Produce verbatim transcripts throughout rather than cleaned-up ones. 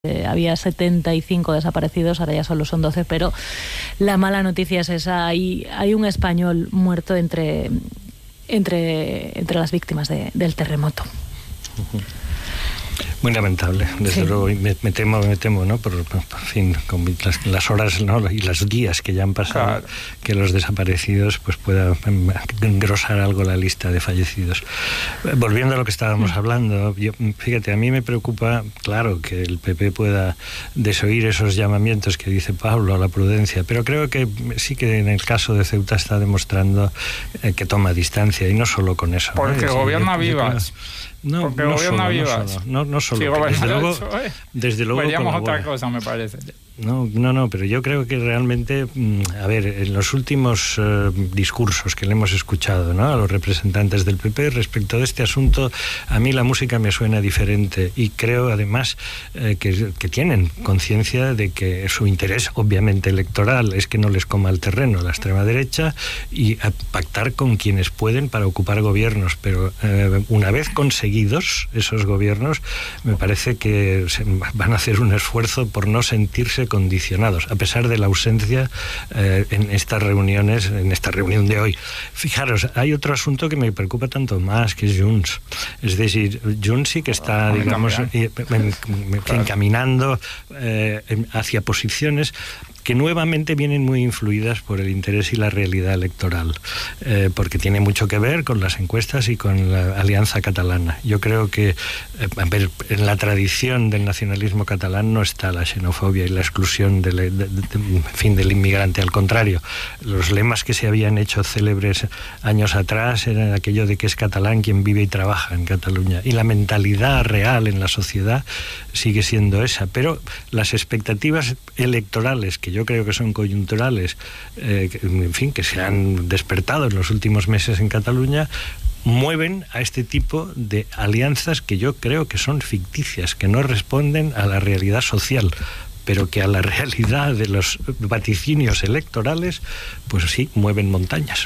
Eh, había setenta y cinco desaparecidos, ahora ya solo son doce, pero la mala noticia es esa. Hay, hay un español muerto entre, entre, entre las víctimas de, del terremoto. Uh-huh. Muy lamentable, desde sí. luego, me, me temo, me temo, ¿no? Por, por fin, con las, las horas, ¿no? Y los días que ya han pasado, claro. que los desaparecidos pues pueda engrosar algo la lista de fallecidos. Volviendo a lo que estábamos hablando, yo, fíjate, a mí me preocupa, claro, que el P P pueda desoír esos llamamientos que dice Pablo a la prudencia, pero creo que sí que en el caso de Ceuta está demostrando eh, que toma distancia, y no solo con eso. Porque ¿no? gobierna Vivas. No, Porque no gobierna solo, Vivas. No, no solo. Si desde luego, eso, eh. desde luego veríamos colabora. otra cosa, me parece. No, no, no, pero yo creo que realmente, a ver, en los últimos uh, discursos que le hemos escuchado, ¿no?, a los representantes del P P respecto de este asunto, a mí la música me suena diferente, y creo además eh, que, que tienen conciencia de que su interés, obviamente electoral, es que no les coma el terreno la extrema derecha y a pactar con quienes pueden para ocupar gobiernos, pero eh, una vez conseguidos esos gobiernos, me parece que se van a hacer un esfuerzo por no sentirse condicionados, a pesar de la ausencia eh, en estas reuniones, en esta reunión de hoy. Fijaros, hay otro asunto que me preocupa tanto más, que es Junts. Es decir, Junts sí que está, digamos, encaminando eh, hacia posiciones que nuevamente vienen muy influidas por el interés y la realidad electoral, eh, porque tiene mucho que ver con las encuestas y con la Alianza Catalana. Yo creo que, eh, a ver, en la tradición del nacionalismo catalán no está la xenofobia y la exclusión del, de, de, de, en fin, del inmigrante. Al contrario, los lemas que se habían hecho célebres años atrás eran aquello de que es catalán quien vive y trabaja en Cataluña, y la mentalidad real en la sociedad sigue siendo esa, pero las expectativas electorales, que yo creo que son coyunturales, eh, que, en fin, que se han despertado en los últimos meses en Cataluña, mueven a este tipo de alianzas que yo creo que son ficticias, que no responden a la realidad social, pero que a la realidad de los vaticinios electorales, pues sí, mueven montañas.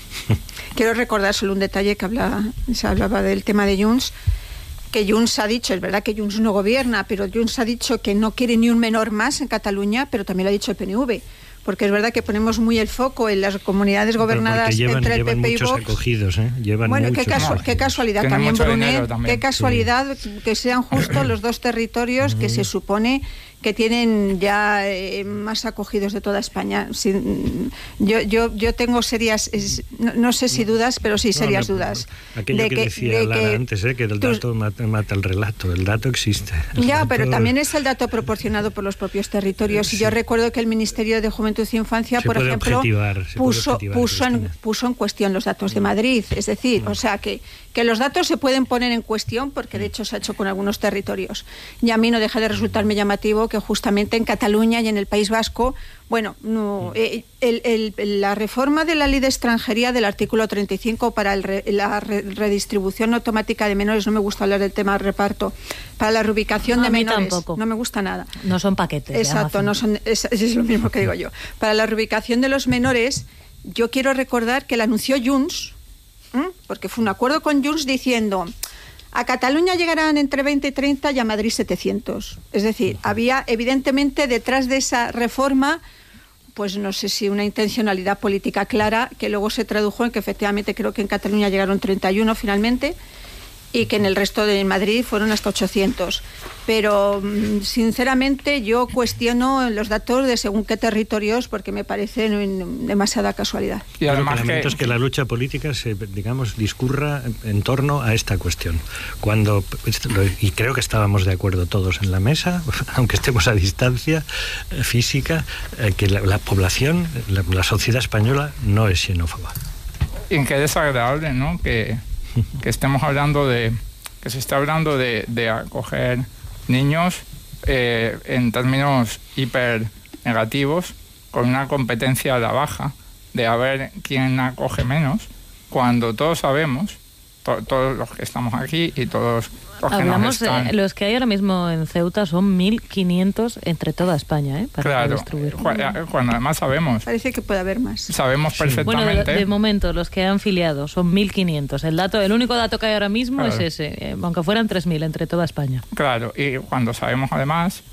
Quiero recordar solo un detalle que habla, se hablaba del tema de Junts, que Junts ha dicho, es verdad que Junts no gobierna, pero Junts ha dicho que no quiere ni un menor más en Cataluña, pero también lo ha dicho el P N V, porque es verdad que ponemos muy el foco en las comunidades gobernadas llevan, entre el P P y Vox. Acogidos, ¿eh? Llevan bueno, muchos qué, casu qué casualidad también, Brunet, qué casualidad sí. que sean justo los dos territorios que se supone que tienen ya eh, más acogidos de toda España. Sin, yo, yo, yo tengo serias, es, no, no sé si dudas, pero sí serias no, no, dudas. Aquello de que, que decía de Lara que antes, eh, que el dato tus... mata, mata el relato. El dato existe. El ya, dato... pero también es el dato proporcionado por los propios territorios. Sí. Y yo recuerdo que el Ministerio de Juventud y Infancia, se por ejemplo, puso, puso, en, puso en cuestión los datos de Madrid. Es decir, no. o sea, que, que los datos se pueden poner en cuestión, porque de hecho se ha hecho con algunos territorios. Y a mí no deja de resultarme llamativo que justamente en Cataluña y en el País Vasco, bueno, no, eh, el, el, la reforma de la ley de extranjería del artículo treinta y cinco para el re, la re, redistribución automática de menores, no me gusta hablar del tema del reparto, para la reubicación no, de menores, tampoco. No me gusta nada. No son paquetes. Exacto, no son, es, es lo mismo que digo yo. Para la reubicación de los menores, yo quiero recordar que la anunció Junts, ¿eh? porque fue un acuerdo con Junts diciendo: a Cataluña llegarán entre veinte y treinta y a Madrid setecientos. Es decir, había evidentemente detrás de esa reforma, pues no sé si una intencionalidad política clara, que luego se tradujo en que efectivamente creo que en Cataluña llegaron treinta y uno finalmente, y que en el resto de Madrid fueron hasta ochocientos. Pero sinceramente yo cuestiono los datos de según qué territorios, porque me parece demasiada casualidad. Y además lo que lamento es que la lucha política se, digamos, discurra en torno a esta cuestión. Cuando, y creo que estábamos de acuerdo todos en la mesa, aunque estemos a distancia eh, física, eh, que la, la población, la, la sociedad española no es xenófoba. Y que desagradable, ¿no?, que que estemos hablando de que se está hablando de, de acoger niños eh, en términos hiper negativos, con una competencia a la baja de a ver quién acoge menos, cuando todos sabemos, to, todos los que estamos aquí y todos los que Hablamos nos están... de los que hay ahora mismo en Ceuta son mil quinientos entre toda España, ¿eh? Para claro, distribuir. Cuando además sabemos... Parece que puede haber más. Sabemos perfectamente... Bueno, de, de momento los que han filiado son mil quinientos. El dato, el único dato que hay ahora mismo claro. es ese, eh, aunque fueran tres mil entre toda España. Claro, y cuando sabemos además